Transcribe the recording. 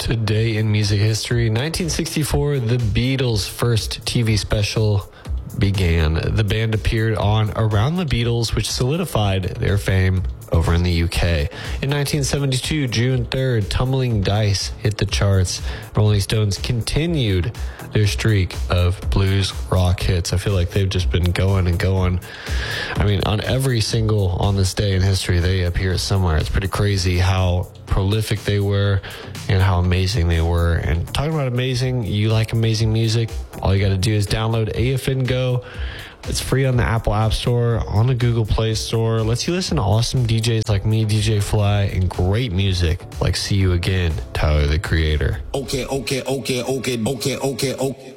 Today in music history, 1964, the Beatles' first TV special began. The band appeared on Around the Beatles, which solidified their fame over in the UK. In 1972, June 3rd, Tumbling Dice hit the charts. Rolling Stones continued their streak of blues rock hits. I feel like they've just been going and going. I mean, on every single on this day in history, they appear somewhere. It's pretty crazy how prolific they were and how amazing they were. And talking about amazing, you like amazing music, all you got to do is download AFN Go. It's free on the Apple App Store, on the Google Play Store. Lets you listen to awesome DJs like me, DJ Fly, and great music like See You Again, Tyler, the Creator. Okay.